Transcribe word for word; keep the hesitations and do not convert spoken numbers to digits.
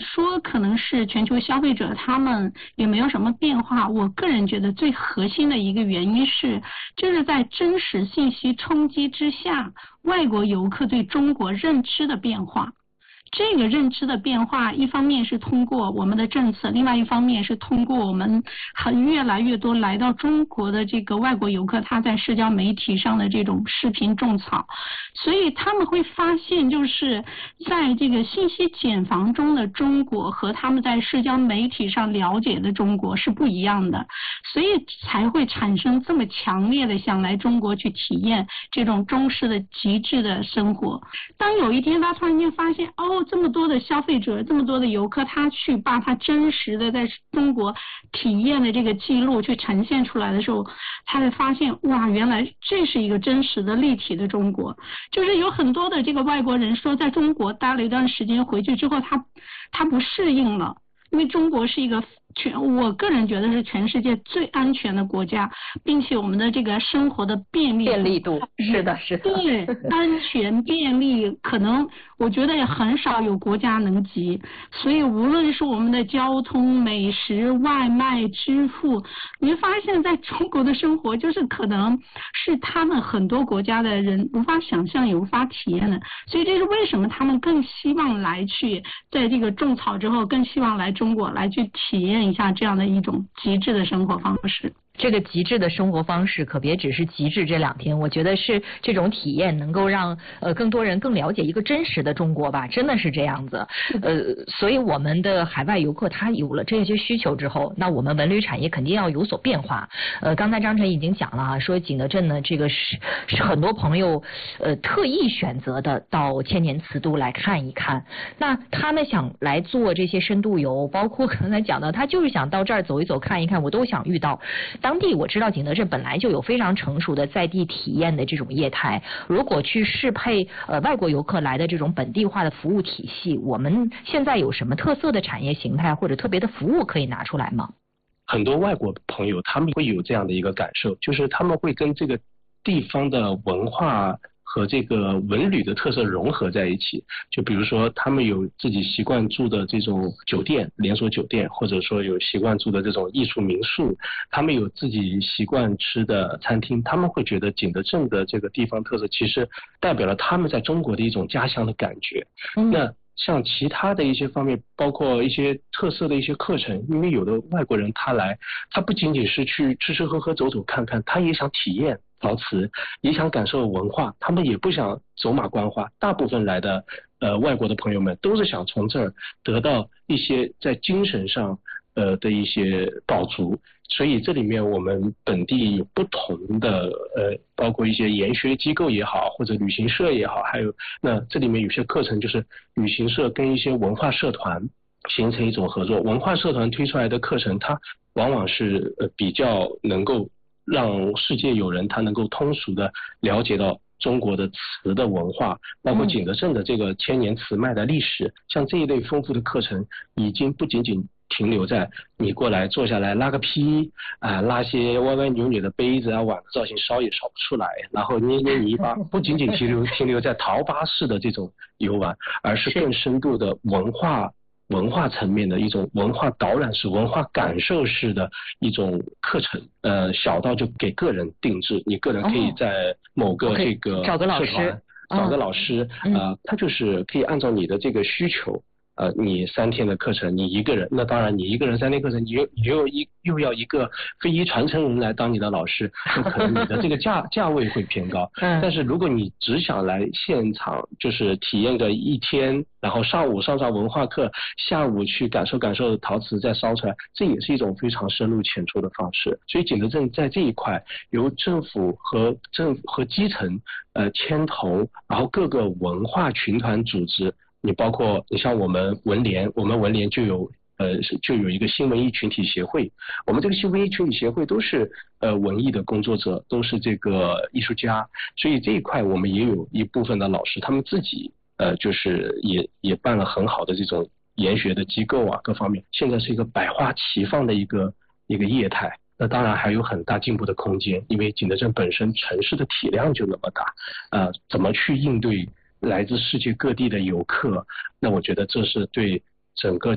说可能是全球消费者他们也没有什么变化，我个人觉得最核心的一个原因是，就是在真实信息冲击之下，外国游客对中国认知的变化。这个认知的变化，一方面是通过我们的政策，另外一方面是通过我们很越来越多来到中国的这个外国游客，他在社交媒体上的这种视频种草，所以他们会发现，就是在这个信息茧房中的中国和他们在社交媒体上了解的中国是不一样的，所以才会产生这么强烈的想来中国去体验这种中式的极致的生活。当有一天他突然间发现，哦，这么多的消费者，这么多的游客，他去把他真实的在中国体验的这个记录去呈现出来的时候，他会发现，哇，原来这是一个真实的立体的中国。就是有很多的这个外国人说，在中国待了一段时间，回去之后他他不适应了，因为中国是一个全，我个人觉得是全世界最安全的国家，并且我们的这个生活的便利便利度是的是的， 对，安全便利，可能我觉得也很少有国家能及。所以无论是我们的交通、美食、外卖、支付，你会发现在中国的生活就是可能是他们很多国家的人无法想象也无法体验的。所以这是为什么他们更希望来去在这个种草之后，更希望来中国来去体验一下这样的一种极致的生活方式。 这个极致的生活方式可别只是极致这两天，我觉得是这种体验能够让呃更多人更了解一个真实的中国吧，真的是这样子。呃，所以我们的海外游客他有了这些需求之后，那我们文旅产业肯定要有所变化。呃，刚才张晨已经讲了啊，说景德镇呢，这个是是很多朋友呃特意选择的到千年瓷都来看一看。那他们想来做这些深度游，包括刚才讲的，他就是想到这儿走一走看一看，我都想遇到。当地我知道景德镇本来就有非常成熟的在地体验的这种业态，如果去适配呃外国游客来的这种本地化的服务体系，我们现在有什么特色的产业形态或者特别的服务可以拿出来吗？ 很多外国朋友他们会有这样的一个感受，就是他们会跟这个地方的文化和这个文旅的特色融合在一起。就比如说他们有自己习惯住的这种酒店，连锁酒店，或者说有习惯住的这种艺术民宿，他们有自己习惯吃的餐厅，他们会觉得景德镇的这个地方特色其实代表了他们在中国的一种家乡的感觉。嗯、那像其他的一些方面，包括一些特色的一些课程，因为有的外国人他来，他不仅仅是去吃吃喝喝走走看看，他也想体验陶瓷，也想感受文化，他们也不想走马观花。大部分来的呃外国的朋友们都是想从这儿得到一些在精神上呃的一些饱足。所以这里面我们本地有不同的呃，包括一些研学机构也好，或者旅行社也好，还有那这里面有些课程就是旅行社跟一些文化社团形成一种合作。文化社团推出来的课程，它往往是呃比较能够让世界友人他能够通俗的了解到中国的瓷的文化，包括景德镇的这个千年瓷卖的历史。嗯、像这一类丰富的课程，已经不仅仅停留在你过来坐下来拉个坯啊，拉些歪歪扭扭的杯子啊，碗的造型烧也烧不出来，然后捏捏泥巴，不仅仅停留停留在陶巴式的这种游玩，而是更深度的文化文化层面的一种文化导览式、文化感受式的一种课程。呃，小到就给个人定制，你个人可以在某个这个找个老师， 找个老师，呃，他就是可以按照你的这个需求。呃，你三天的课程，你一个人，那当然你一个人三天课程，你又你又一又要一个非遗传承人来当你的老师，那可能你的这个价价位会偏高。嗯。但是如果你只想来现场，就是体验个一天，然后上午上上文化课，下午去感受感受陶瓷再烧出来，这也是一种非常深入浅出的方式。所以景德镇在这一块，由政府和政府和基层呃牵头，然后各个文化群团组织。你包括你像我们文联，我们文联就有呃就有一个新文艺群体协会，我们这个新文艺群体协会都是呃文艺的工作者，都是这个艺术家，所以这一块我们也有一部分的老师，他们自己呃就是也也办了很好的这种研学的机构啊，各方面现在是一个百花齐放的一个一个业态。那当然还有很大进步的空间，因为景德镇本身城市的体量就那么大，呃，怎么去应对来自世界各地的游客，那我觉得这是对整个